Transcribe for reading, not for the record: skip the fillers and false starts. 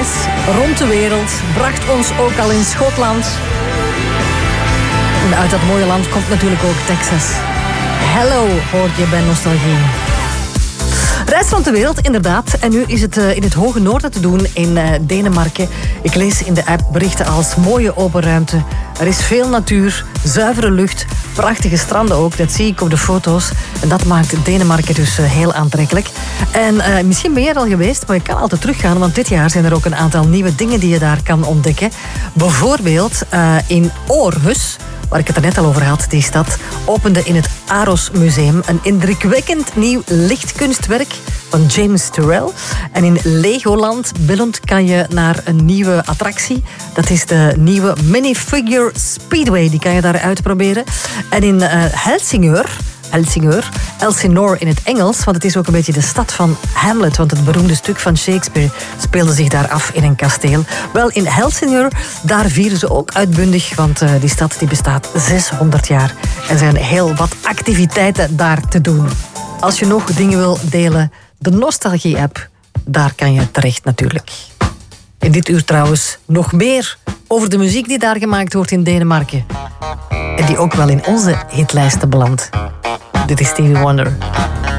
reis rond de wereld bracht ons ook al in Schotland. En uit dat mooie land komt natuurlijk ook Texas. Hello, hoor je bij Nostalgie. Reis rond de wereld, inderdaad. En nu is het in het hoge noorden te doen in Denemarken. Ik lees in de app berichten als mooie open ruimte. Er is veel natuur, zuivere lucht, prachtige stranden ook. Dat zie ik op de foto's. En dat maakt Denemarken dus heel aantrekkelijk. En misschien ben je er al geweest, maar je kan altijd teruggaan. Want dit jaar zijn er ook een aantal nieuwe dingen die je daar kan ontdekken. Bijvoorbeeld in Aarhus, waar ik het er net al over had, die stad, opende in het Aros Museum een indrukwekkend nieuw lichtkunstwerk van James Turrell. En in Legoland Billund kan je naar een nieuwe attractie. Dat is de nieuwe Minifigure Speedway. Die kan je daar uitproberen. En in Elsinore in het Engels, want het is ook een beetje de stad van Hamlet, want het beroemde stuk van Shakespeare speelde zich daar af in een kasteel. Wel, in Helsingør, daar vieren ze ook uitbundig, want die stad die bestaat 600 jaar. En er zijn heel wat activiteiten daar te doen. Als je nog dingen wil delen, de Nostalgie-app, daar kan je terecht natuurlijk. In dit uur trouwens nog meer over de muziek die daar gemaakt wordt in Denemarken. En die ook wel in onze hitlijsten belandt. Dit is Stevie Wonder.